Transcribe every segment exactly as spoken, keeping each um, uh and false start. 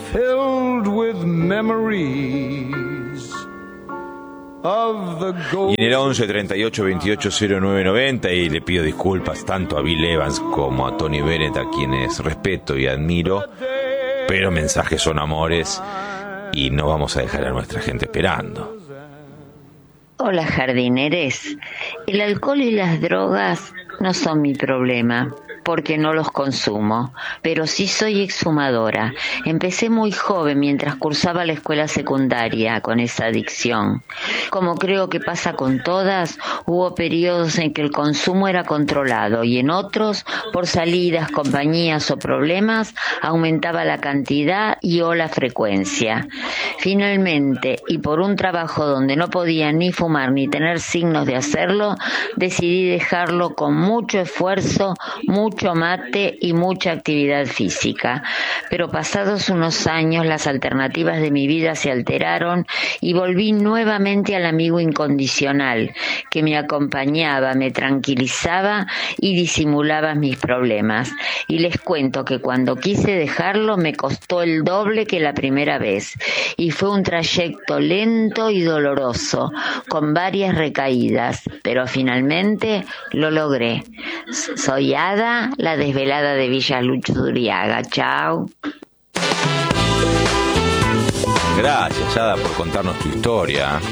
filled with memories. Y en el once treinta y ocho veintiocho cero nueve noventa, y le pido disculpas tanto a Bill Evans como a Tony Bennett, a quienes respeto y admiro, pero mensajes son amores y no vamos a dejar a nuestra gente esperando. Hola jardineres, el alcohol y las drogas no son mi problema, porque no los consumo, pero sí soy exhumadora. Empecé muy joven mientras cursaba la escuela secundaria con esa adicción. Como creo que pasa con todas, hubo periodos en que el consumo era controlado y en otros, por salidas, compañías o problemas, aumentaba la cantidad y o la frecuencia. Finalmente, y por un trabajo donde no podía ni fumar ni tener signos de hacerlo, decidí dejarlo con mucho esfuerzo, mucho mucho mate y mucha actividad física. Pero pasados unos años las alternativas de mi vida se alteraron y volví nuevamente al amigo incondicional que me acompañaba, me tranquilizaba y disimulaba mis problemas. Y les cuento que cuando quise dejarlo me costó el doble que la primera vez y fue un trayecto lento y doloroso con varias recaídas, pero finalmente lo logré. Soy Ada, la desvelada de Villa Luchuriaga. Chao. Gracias, Ada, por contarnos tu historia.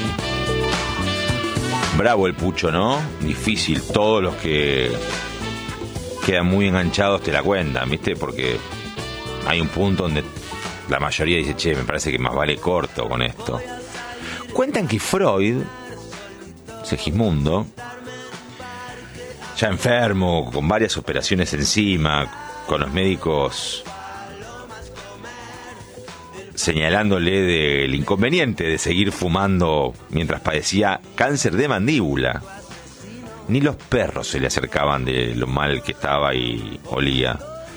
Bravo el pucho, ¿no? Difícil. Todos los que quedan muy enganchados te la cuentan, ¿viste? Porque hay un punto donde la mayoría dice, che, me parece que más vale corto con esto. Cuentan que Freud, Segismundo, ya enfermo, con varias operaciones encima, con los médicos señalándole del inconveniente de seguir fumando mientras padecía cáncer de mandíbula. Ni los perros se le acercaban de lo mal que estaba y olía.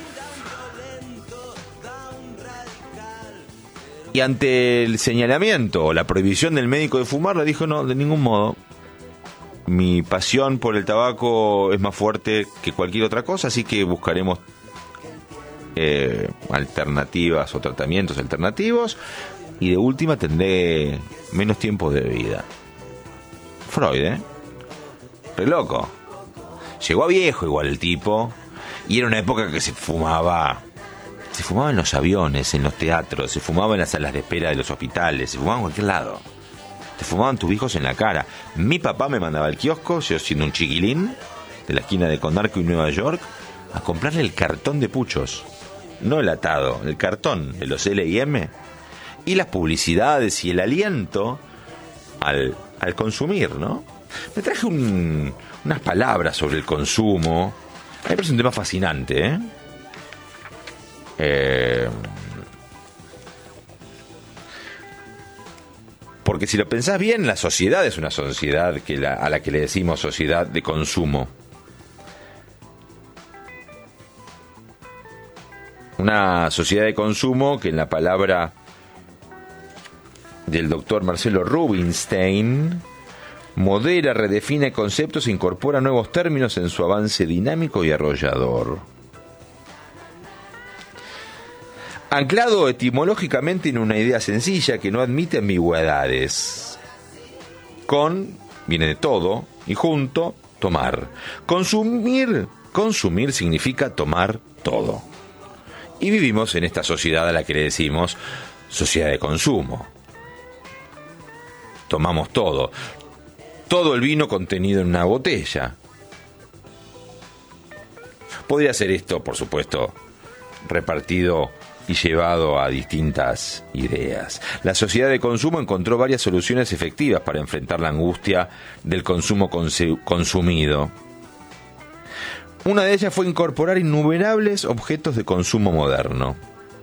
Y ante el señalamiento o la prohibición del médico de fumar, le dijo, no, de ningún modo. Mi pasión por el tabaco es más fuerte que cualquier otra cosa, así que buscaremos eh, alternativas o tratamientos alternativos y de última tendré menos tiempo de vida. Freud, ¿eh? Re loco. Llegó a viejo igual el tipo, y era una época que se fumaba, se fumaba en los aviones, en los teatros, se fumaba en las salas de espera de los hospitales, se fumaba en cualquier lado. Te fumaban tus hijos en la cara. Mi papá me mandaba al kiosco, yo siendo un chiquilín, de la esquina de Condarco y Nueva York, a comprarle el cartón de puchos. No el atado, el cartón de los L y M. Y las publicidades y el aliento al, al consumir, ¿no? Me traje un, unas palabras sobre el consumo. A mí me parece un tema fascinante, ¿eh? Eh... Porque si lo pensás bien, la sociedad es una sociedad que la, a la que le decimos sociedad de consumo. Una sociedad de consumo que en la palabra del doctor Marcelo Rubinstein modera, redefine conceptos e incorpora nuevos términos en su avance dinámico y arrollador. Anclado etimológicamente en una idea sencilla que no admite ambigüedades. Con viene de todo y junto, tomar. Consumir, consumir significa tomar todo. Y vivimos en esta sociedad a la que le decimos sociedad de consumo. Tomamos todo. Todo el vino contenido en una botella. Podría ser esto, por supuesto, repartido y llevado a distintas ideas. La sociedad de consumo encontró varias soluciones efectivas para enfrentar la angustia del consumo consu- consumido. Una de ellas fue incorporar innumerables objetos de consumo moderno.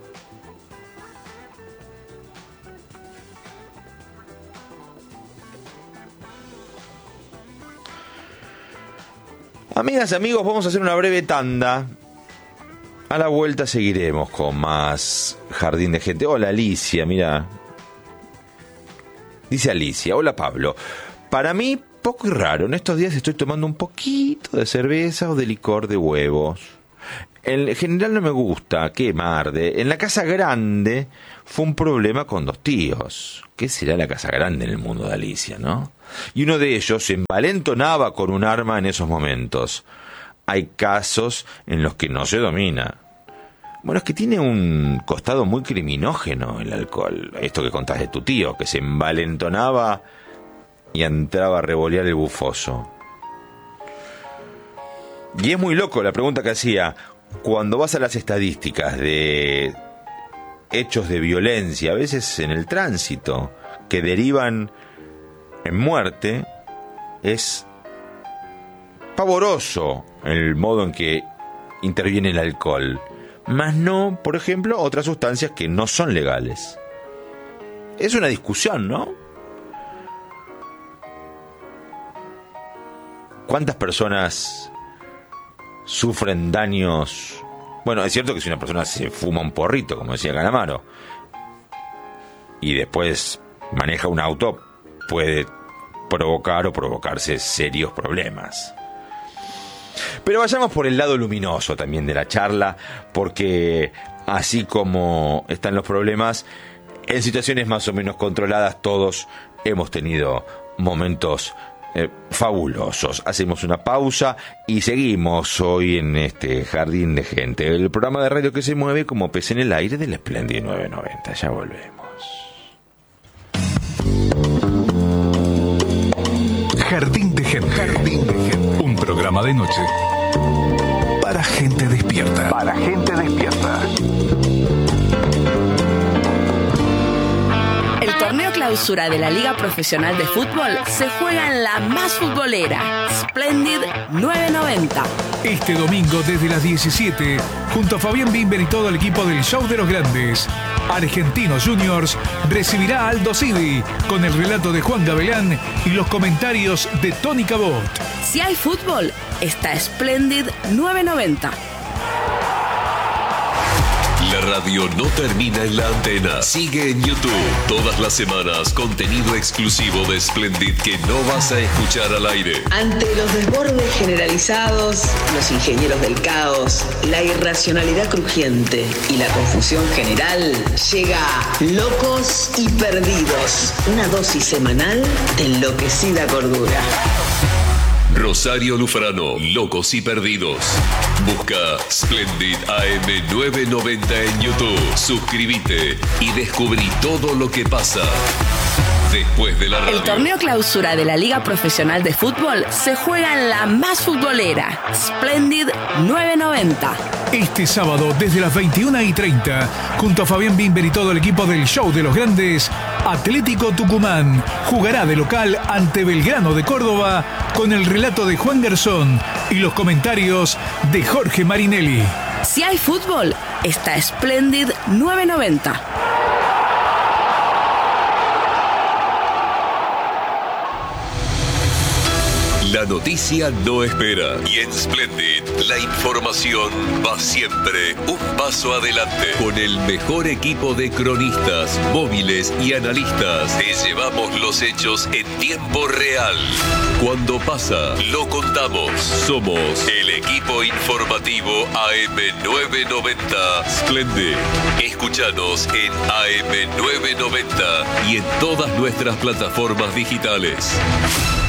Amigas, amigos, vamos a hacer una breve tanda. A la vuelta seguiremos con más Jardín de Gente. Hola Alicia, mira. Dice Alicia, hola Pablo. Para mí, poco y raro, en estos días estoy tomando un poquito de cerveza o de licor de huevos. En general no me gusta, qué marde. En la casa grande fue un problema con dos tíos. ¿Qué será la casa grande en el mundo de Alicia, no? Y uno de ellos se envalentonaba con un arma en esos momentos. Hay casos en los que no se domina. Bueno, es que tiene un costado muy criminógeno el alcohol. Esto que contás de tu tío, que se envalentonaba y entraba a revolear el bufoso. Y es muy loco la pregunta que hacía. Cuando vas a las estadísticas de hechos de violencia, a veces en el tránsito, que derivan en muerte, es pavoroso el modo en que interviene el alcohol. Más no, por ejemplo, otras sustancias que no son legales. Es una discusión, ¿no? ¿Cuántas personas sufren daños? Bueno, es cierto que si una persona se fuma un porrito, como decía Canamaro, y después maneja un auto, puede provocar o provocarse serios problemas. Pero vayamos por el lado luminoso también de la charla, porque así como están los problemas, en situaciones más o menos controladas todos hemos tenido momentos eh, fabulosos. Hacemos una pausa y seguimos hoy en este Jardín de Gente, el programa de radio que se mueve como pez en el aire del Splendid nueve noventa. Ya volvemos. Jardín de Gente. Jardín de Gente. Un programa de noche para gente despierta. Para gente despierta. El torneo clausura de la Liga Profesional de Fútbol se juega en la más futbolera, Splendid nueve noventa. Este domingo desde las diecisiete, junto a Fabián Bimber y todo el equipo del Show de los Grandes, Argentinos Juniors recibirá a Aldo Civi con el relato de Juan Gabelán y los comentarios de Tony Cabot. Si hay fútbol, está Splendid nueve noventa. La radio no termina en la antena. Sigue en YouTube. Todas las semanas, contenido exclusivo de Splendid que no vas a escuchar al aire. Ante los desbordes generalizados, los ingenieros del caos, la irracionalidad crujiente y la confusión general, llega Locos y Perdidos, una dosis semanal de enloquecida cordura. Rosario Lufrano, Locos y Perdidos. Busca Splendid A M nueve noventa en YouTube. Suscríbete y descubrí todo lo que pasa después de la radio. El torneo clausura de la Liga Profesional de Fútbol se juega en la más futbolera, Splendid nueve noventa. Este sábado desde las veintiuna y treinta, junto a Fabián Bimber y todo el equipo del Show de los Grandes, Atlético Tucumán jugará de local ante Belgrano de Córdoba con el relato de Juan Garzón y los comentarios de Jorge Marinelli. Si hay fútbol, está Splendid nueve noventa. La noticia no espera y en Splendid la información va siempre un paso adelante. Con el mejor equipo de cronistas, móviles y analistas, te llevamos los hechos en tiempo real. Cuando pasa, lo contamos. Somos el equipo informativo A M nueve noventa Splendid. Escúchanos en A M nueve noventa y en todas nuestras plataformas digitales.